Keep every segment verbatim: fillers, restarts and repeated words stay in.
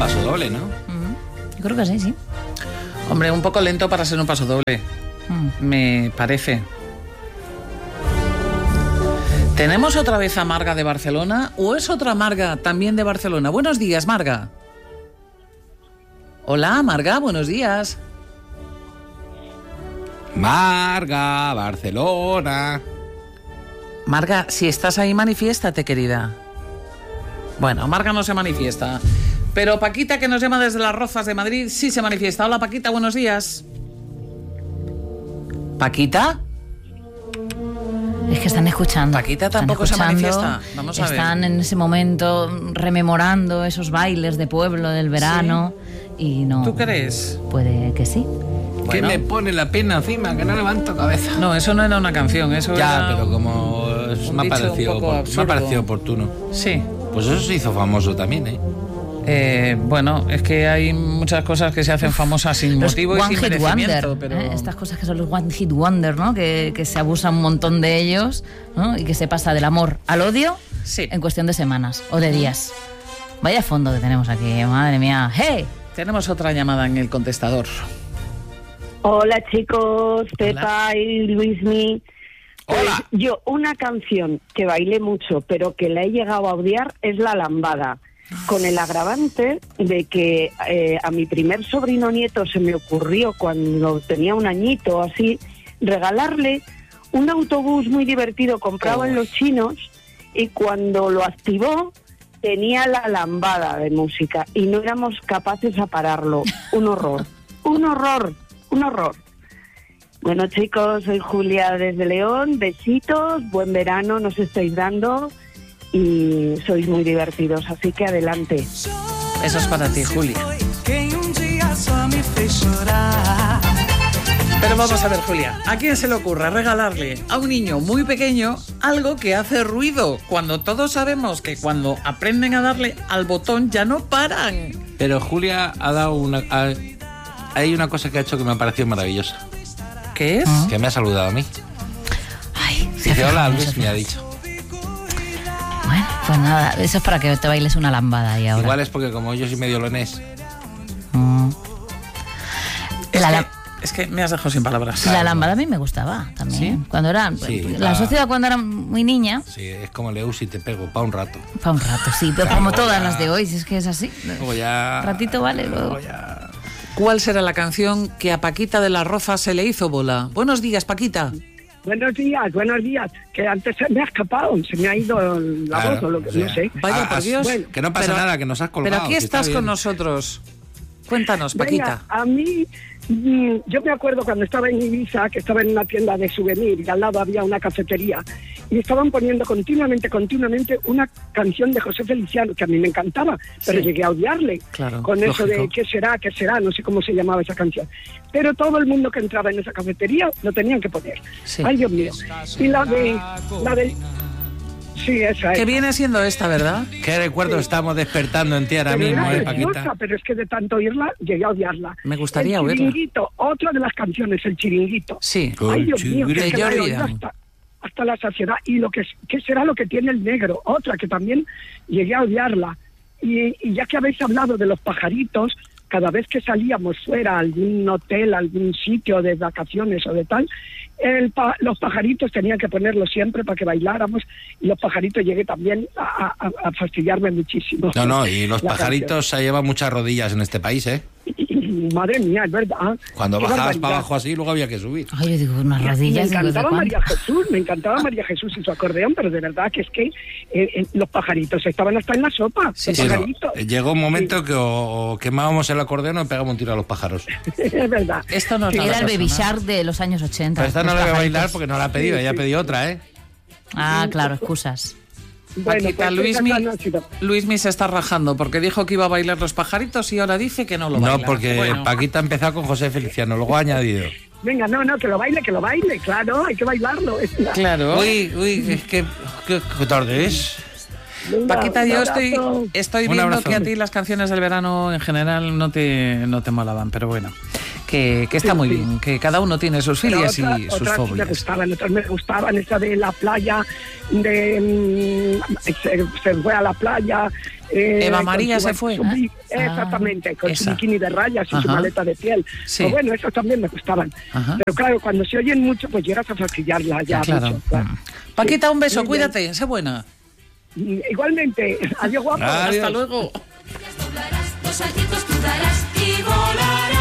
paso doble, ¿no? Mm, yo creo que sí, sí. Hombre, un poco lento para ser un paso doble, mm. me parece. ¿Tenemos otra vez a Marga de Barcelona o es otra Marga también de Barcelona? Buenos días, Marga. Hola, Marga, buenos días. Marga, Barcelona. Marga, si estás ahí, manifiéstate, querida. Bueno, Marga no se manifiesta. Pero Paquita, que nos llama desde Las Rozas de Madrid, sí se manifiesta. Hola, Paquita, buenos días. ¿Paquita? Es que están escuchando. Paquita tampoco se manifiesta. Vamos a ver. Están en ese momento rememorando esos bailes de pueblo del verano. ¿Sí? Y no. ¿Tú crees? Puede que sí. Bueno. ¿Qué me pone la pena encima? Que no levanto cabeza. No, eso no era una canción, eso ya, era... pero como me ha, parecido, me ha parecido oportuno. Sí. Pues eso se hizo famoso también, ¿eh? Eh, bueno, es que hay muchas cosas que se hacen famosas sin los motivo y sin merecimiento, wonder, pero... ¿eh? Estas cosas que son los One Hit Wonder, ¿no? Que, que se abusa un montón de ellos, ¿no? Y que se pasa del amor al odio sí. en cuestión de semanas o de días. Vaya fondo que tenemos aquí, madre mía. ¡Hey! Tenemos otra llamada en el contestador. Hola chicos, Pepa Hola. y Luismi. Pues Hola. yo, una canción que bailé mucho, pero que la he llegado a odiar, es La Lambada. Con el agravante de que eh, a mi primer sobrino nieto se me ocurrió, cuando tenía un añito así, regalarle un autobús muy divertido comprado oh. en los chinos, y cuando lo activó tenía La Lambada de música y no éramos capaces a pararlo. Un horror, un horror, un horror. Bueno chicos, soy Julia desde León, besitos, buen verano nos estáis dando y sois muy divertidos, así que adelante. Eso es para ti, Julia. Pero vamos a ver, Julia, ¿a quién se le ocurre regalarle a un niño muy pequeño algo que hace ruido? Cuando todos sabemos que cuando aprenden a darle al botón ya no paran. Pero Julia ha dado una... Ha, hay una cosa que ha hecho que me ha parecido maravillosa. ¿Qué es? Que me ha saludado a mí. Ay, dice, hola, Luis, me ha dicho. Bueno, pues nada, eso es para que te bailes una lambada ahí ahora. Igual es porque como yo soy medio leonés. Mm. Es, la, que, la, es que me has dejado sin palabras. La lambada a mí me gustaba también. ¿Sí? Cuando era, sí, la va. sociedad cuando era muy niña. Sí, es como Leus y te pego, pa' un rato. Pa' un rato, sí, pero claro, como todas ya, las de hoy, si es que es así. Luego ya... Un ratito vale, luego... luego ya... ¿Cuál será la canción que a Paquita de Las Rozas se le hizo bola? Buenos días, Paquita. Buenos días, buenos días. Que antes se me ha escapado, se me ha ido la claro, voz o lo que o sea, no sé. Vaya ah, por Dios. Bueno, que no pasa pero, nada, que nos has colgado. Pero aquí si estás está con nosotros. Cuéntanos, Paquita. Venga, a mí, mm, yo me acuerdo cuando estaba en Ibiza, que estaba en una tienda de souvenir y al lado había una cafetería y estaban poniendo continuamente, continuamente una canción de José Feliciano, que a mí me encantaba, pero sí. llegué a odiarle. Claro, con eso lógico. de qué será, qué será, no sé cómo se llamaba esa canción. Pero todo el mundo que entraba en esa cafetería lo tenían que poner. Sí. Ay, Dios mío. Y la de... La de sí, esa es. Que viene siendo esta, ¿verdad? ¿Qué recuerdos sí. estamos despertando en ti ahora pero mismo, era eh, preciosa, Paquita? pero es que de tanto oírla, llegué a odiarla. Me gustaría el oírla. Chiringuito, otra de las canciones, El Chiringuito. Sí. Ay, Dios mío, que de es que la he Jordi oído Dan. hasta, hasta la saciedad. Y lo que, ¿qué será lo que tiene el negro? Otra que también llegué a odiarla. Y, y ya que habéis hablado de los pajaritos, cada vez que salíamos fuera a algún hotel, algún sitio de vacaciones o de tal, el pa los pajaritos tenían que ponerlo siempre para que bailáramos, y los pajaritos llegué también a, a, a fastidiarme muchísimo. No, no, y los la pajaritos canción. se llevan muchas rodillas en este país, ¿eh? Madre mía, es verdad. Cuando Qué bajabas barbaridad. para abajo así, luego había que subir. Ay, yo digo, unas rodillas. Me encantaba digo, María Jesús, me encantaba María Jesús y su acordeón, pero de verdad que es que eh, eh, los pajaritos estaban hasta en la sopa. Sí, los sí, pajaritos. No, llegó un momento sí. que o, o quemábamos el acordeón o pegábamos un tiro a los pájaros. Es verdad. Esto no es Era nada el Baby personal. Shark de los años ochenta. Pero esta no los la voy a pajaritos. bailar porque no la ha pedido, ella ha pedido otra, ¿eh? Ah, claro, excusas. Bueno, Paquita, pues Luismi, esa no ha sido. Luismi se está rajando porque dijo que iba a bailar los pajaritos y ahora dice que no lo baila. No, porque Bueno. Paquita ha empezado con José Feliciano, luego ha añadido. Venga, no, no, que lo baile, que lo baile, claro, hay que bailarlo. Es la- Claro. Uy, uy, es que... ¿Qué, qué tarde es? Venga, Paquita, un yo estoy, abrazo. estoy Un viendo abrazo. que a ti las canciones del verano en general no te, no te molaban, pero bueno, que, que está Sí, muy sí. bien, que cada uno tiene sus Pero filias otra- y sus otras sí me fobias. gustaban, otras me gustaban, esa de la playa, de mm, se, se fue a la playa, Eh, Eva María con su- se fue. su bi- Ah. Exactamente, con Esa. su bikini de rayas y Ajá. su maleta de piel. Sí. Pues bueno, esos también me gustaban. Ajá. Pero claro, cuando se oyen mucho, pues llegas a fastidiarla ya. Claro. mucho, claro. Paquita, un beso, Muy bien. cuídate, sé buena. Y igualmente, adiós guapo. Adiós. Hasta luego. Doblarás, los saltitos tú darás y volarás.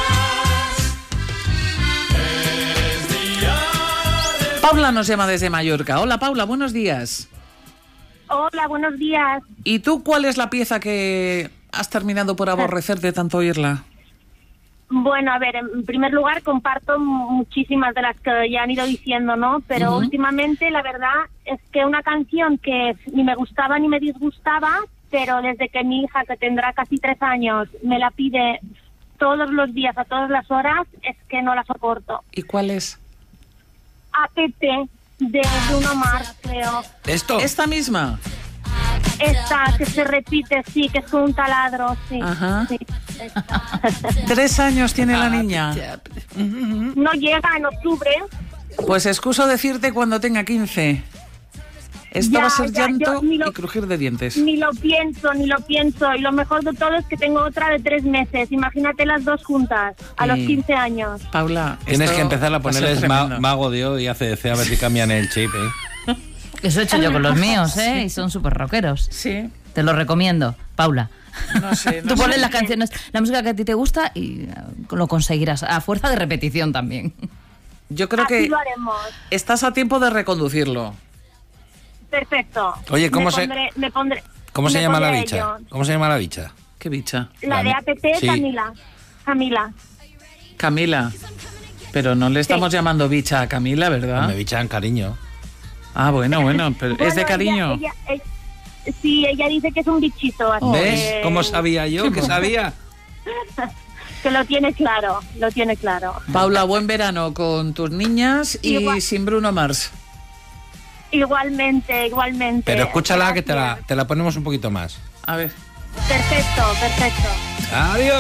Paula nos llama desde Mallorca. Hola, Paula, buenos días. Hola, buenos días. ¿Y tú cuál es la pieza que has terminado por aborrecer de tanto oírla? Bueno, a ver, en primer lugar comparto muchísimas de las que ya han ido diciendo, ¿no? Pero Ujú. últimamente la verdad es que una canción que ni me gustaba ni me disgustaba, pero desde que mi hija, que tendrá casi tres años, me la pide todos los días, a todas las horas, es que no la soporto. ¿Y cuál es? A P T de Bruno Mars, creo. ¿Esto? ¿Esta misma? Esta que se repite, sí, que es como un taladro, sí. Ajá. sí, esta. Tres años tiene la niña. No llega en octubre. Pues excuso decirte cuando tenga quince. Esto Ya, va a ser ya, llanto yo ni lo- y crujir de dientes. Ni lo pienso, ni lo pienso. Y lo mejor de todo es que tengo otra de tres meses. Imagínate las dos juntas, a los Sí. quince años. Paula, Tienes esto que empezar a va ser ponerles ma- tremendo. mago de O y A C D C a ver si cambian el chip, ¿eh? Eso he hecho yo con los míos, ¿eh? Y son súper rockeros. Sí, Te lo recomiendo, Paula. no sé. No Tú sé. pones las canciones, la música que a ti te gusta y eh, lo conseguirás. A fuerza de repetición también. Yo creo Así que lo haremos. estás a tiempo de reconducirlo. Perfecto. Oye, ¿cómo me se- pondré- me pondré, ¿Cómo se me llama la pondré a bicha? ello. ¿Cómo se llama la bicha? ¿Qué bicha? La de La- A P T, sí. Camila. Camila. Camila. Pero no le estamos llamando bicha a Camila, ¿verdad? Me bichan cariño. Ah, bueno, bueno, pero Bueno, es de cariño. ella- ella- ella- sí, ella dice que es un bichito. Así ¿Ves? que- ¿Cómo sabía yo que sabía? Que lo tiene claro, lo tiene claro. Paula, buen verano con tus niñas y Igual. sin Bruno Mars. Igualmente, igualmente. Pero escúchala que te la, Gracias. te la ponemos un poquito más. A ver. Perfecto, perfecto. Adiós.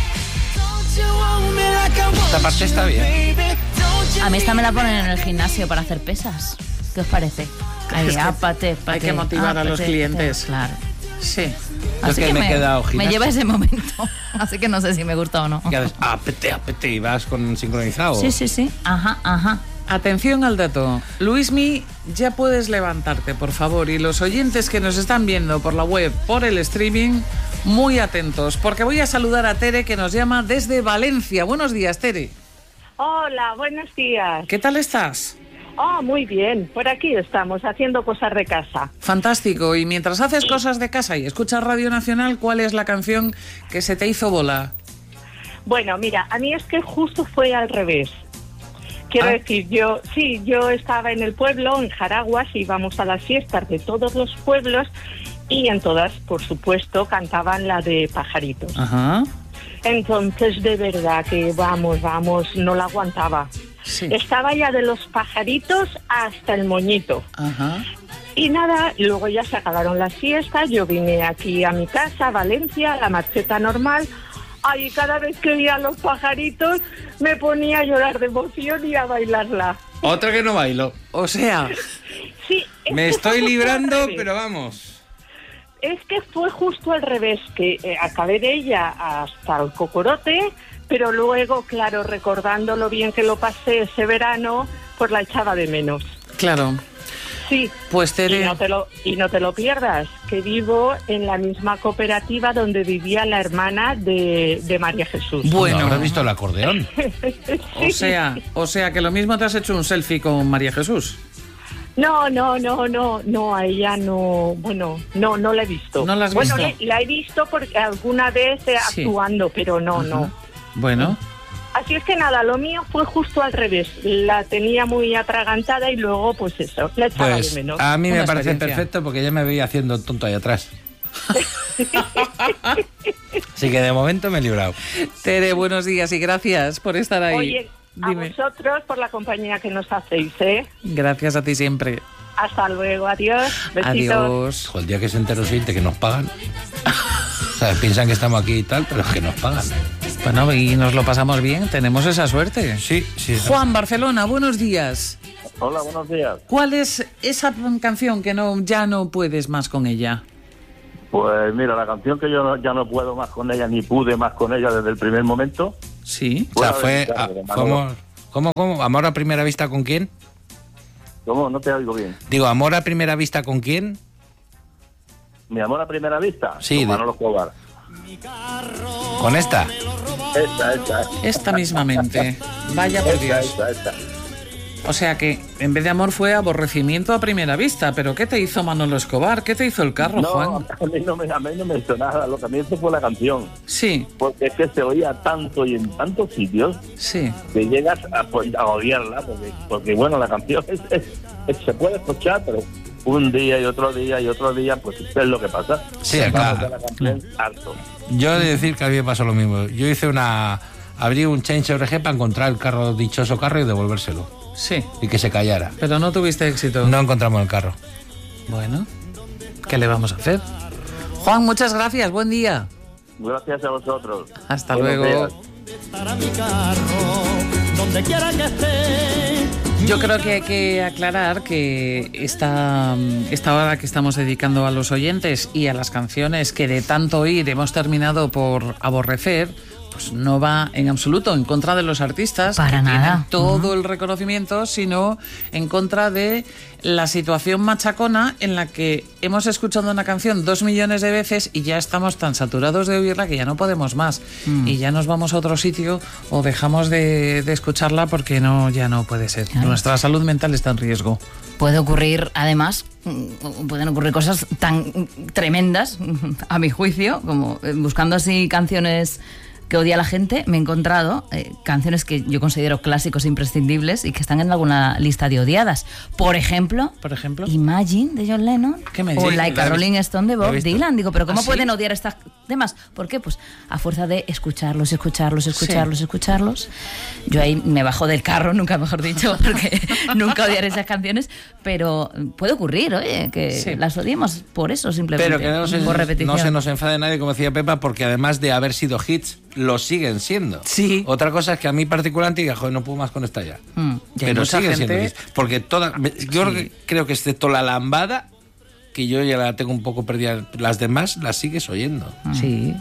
Esta parte está bien. A mí esta me la ponen en el gimnasio para hacer pesas. ¿Qué os parece? Ahí, Es que ápate, hay pate, que motivar a los ápate, clientes. Claro. Sí. Yo que me he quedado me gimnasio. lleva ese momento. Así que no sé si me gusta o no. ¿Qué haces? Apete, apete, y vas con sincronizado. Sí, sí, sí. Ajá, ajá. Atención al dato. Luismi, ya puedes levantarte, por favor. Y los oyentes que nos están viendo por la web, por el streaming, muy atentos, porque voy a saludar a Tere, que nos llama desde Valencia. Buenos días, Tere. Hola, buenos días. ¿Qué tal estás? Oh, muy bien. Por aquí estamos haciendo cosas de casa. Fantástico. Y mientras haces cosas de casa y escuchas Radio Nacional, ¿cuál es la canción que se te hizo bola? Bueno, mira, a mí es que justo fue al revés. Quiero Ah. decir, yo, sí, yo estaba en el pueblo, en Jaraguas, íbamos a las fiestas de todos los pueblos y en todas, por supuesto, cantaban la de Pajaritos. Ajá. Entonces, de verdad que vamos, vamos, no la aguantaba. Sí. Estaba ya de los pajaritos hasta el moñito. Ajá. Y nada, luego ya se acabaron las fiestas, yo vine aquí a mi casa, a Valencia, a la marcheta normal. Ay, cada vez que oía los pajaritos me ponía a llorar de emoción y a bailarla. Otra que no bailo. O sea, Sí, es Me que estoy fue justo librando, al revés. pero vamos. Es que fue justo al revés, que eh, acabé de ella hasta el cocorote, pero luego, claro, recordando lo bien que lo pasé ese verano, pues la echaba de menos. claro. Sí. Pues Tere, Y no, te lo, y no te lo pierdas, que vivo en la misma cooperativa donde vivía la hermana de, de María Jesús. bueno, ¿No habrás visto el acordeón? o sea, o sea que lo mismo te has hecho un selfie con María Jesús. No, no, no, no, no, a ella no, bueno, no, no la he visto. ¿No la has bueno, visto? le- la he visto porque alguna vez eh, Sí. actuando, pero no, Ajá. no. Bueno, Así es que nada, lo mío fue justo al revés. La tenía muy atragantada y luego, pues eso, la echaba Pues de menos. a mí Una me parece experiencia. perfecto porque ya me veía haciendo el tonto ahí atrás. Así que de momento me he librado. Tere, buenos días y gracias por estar ahí. Oye, a Dime. vosotros por la compañía que nos hacéis, ¿eh? Gracias a ti siempre. Hasta luego, adiós. Besitos. Adiós. Ojo, el día que se entere el siguiente que nos pagan. O sea, piensan que estamos aquí y tal, pero es que nos pagan. Bueno, y nos lo pasamos bien, tenemos esa suerte. Sí, sí. Juan, Barcelona, buenos días. Hola, buenos días. ¿Cuál es esa canción que no ya no puedes más con ella? Pues mira, la canción que yo no- ya no puedo más con ella, ni pude más con ella desde el primer momento. Sí. O sea, Fuera fue... de mi a- carro, de Manolo. ¿Cómo, cómo, cómo? ¿Amor a primera vista con quién? ¿Cómo? No te oigo bien. Digo, ¿amor a primera vista con quién? Mi amor a primera vista. Sí, Con de- Manolo Escobar. ¿Con esta? Esta, esta. Esta mismamente. Vaya por Esta, Dios. esta, esta. O sea que en vez de amor fue aborrecimiento a primera vista. ¿Pero qué te hizo Manolo Escobar? ¿Qué te hizo el carro, No, Juan? a mí no me, a mí no me hizo nada. Lo que me hizo fue la canción. Sí, Porque es que se oía tanto y en tantos sitios sí. que llegas a, pues, a odiarla. Porque, porque, bueno, la canción es, es- es- se puede escuchar, pero un día y otro día y otro día, pues es lo que pasa. Sí, Vamos acá. a la canción harto. Yo he de decir que a mí me pasó lo mismo. Yo hice una... Abrí un Change O R G para encontrar el carro, dichoso carro, y devolvérselo. Sí, Y que se callara. pero no tuviste éxito. No encontramos el carro. Bueno, ¿qué le vamos a hacer? Juan, muchas gracias. Buen día. Gracias a vosotros. Hasta Buenos luego. días. Para mi carro, donde quiera que esté. Yo creo que hay que aclarar que esta, esta hora que estamos dedicando a los oyentes y a las canciones que de tanto oír hemos terminado por aborrecer, pues no va en absoluto en contra de los artistas Para que nada. tienen todo el reconocimiento, sino en contra de la situación machacona en la que hemos escuchado una canción dos millones de veces y ya estamos tan saturados de oírla que ya no podemos más. Mm. Y ya nos vamos a otro sitio o dejamos de, de escucharla porque no, ya no puede ser. Claro. Nuestra salud mental está en riesgo. Puede ocurrir, además, mm, pueden ocurrir cosas tan mm, tremendas, a mi juicio, como eh, buscando así canciones que odia la gente, me he encontrado eh, canciones que yo considero clásicos imprescindibles y que están en alguna lista de odiadas. Por ejemplo, Por ejemplo. Imagine de John Lennon ¿Qué me o dices? Like La a he visto. Rolling Stone de La he Bob visto. Dylan. Digo, pero ¿cómo ¿Ah, sí? pueden odiar estos temas? ¿Por qué? Pues a fuerza de escucharlos, escucharlos, escucharlos, escucharlos. Yo ahí me bajo del carro, nunca mejor dicho, porque nunca odiaré esas canciones, pero puede ocurrir, oye, que Sí. las odiemos por eso simplemente, Pero que no se, por repetición. no se nos enfade nadie, como decía Pepa, porque además de haber sido hits, lo siguen siendo. Sí. Otra cosa es que a mí particularmente diga, joder, no puedo más con esta ya. Mm. Y hay Pero mucha siguen gente- siendo hits. Porque toda, me- yo creo que, creo que excepto la lambada, que yo ya la tengo un poco perdida, las demás las sigues oyendo Sí.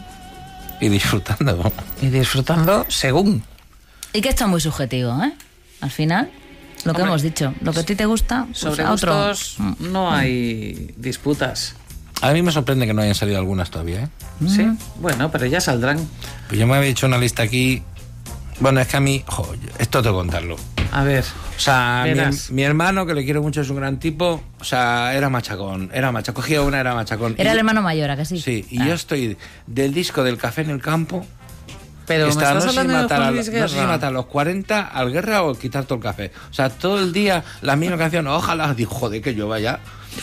y disfrutando. Y disfrutando según. Y que esto es muy subjetivo, ¿eh? Al final, lo que Hombre, hemos dicho, lo que a ti te gusta, pues Sobre a otro. gustos Mm. no hay disputas. A mí me sorprende que no hayan salido algunas todavía, ¿eh? Sí. Bueno, pero ya saldrán. Pues yo me había hecho una lista aquí. Bueno, es que a mí, jo, esto tengo que contarlo. A ver. O sea, mi, Verás. mi hermano, que le quiero mucho, es un gran tipo. O sea, era machacón, era machacón. Cogía una, era machacón. Era Y- el hermano mayor, ¿a que sí? Sí, y Ah. yo estoy del disco del Café en el Campo. Pero me Está, estás no, sé si hablando de matar a, Juan no Luis sé si Guerra. matar a los cuarenta al Guerra o quitar todo el café. O sea, todo el día la misma canción. Ojalá, digo, joder, que llueva ya.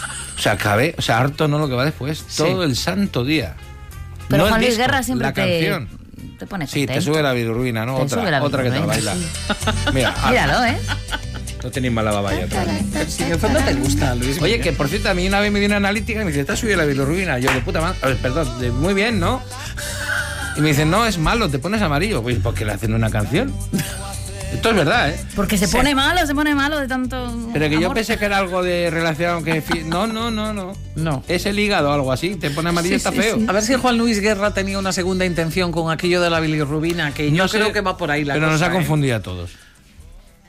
O sea, acabé, o sea, harto no lo que va después. Sí. Todo el santo día. Pero No el Juan Luis disco, Guerra siempre la te, canción. te pone Sí, te contento. sube la bilirrubina, ¿no? Te otra, sube la otra que te la baila. bilirrubina, Mira, ah, Míralo, ¿eh? no tenéis mala babaya. Si en el fondo te gusta, Luis. Oye, Miguel. que por cierto, a mí una vez me dio una analítica y me dice, ¿te has subido la bilirrubina? Yo, de puta madre, a ver, perdón, de- muy bien, ¿no? Y me dicen, no, es malo, te pones amarillo. Pues, ¿por qué le hacen una canción? Esto es verdad, ¿eh? Porque se pone malo, se pone malo de tanto. Pero que yo amor. pensé que era algo de relación que... fi- No, no, no, no. No. Es el hígado o algo así, te pone amarillo, está feo. A ver si Juan Luis Guerra tenía una segunda intención con aquello de la bilirrubina, que yo No sé, creo que va por ahí la Pero cosa. nos ha ¿eh? confundido a todos.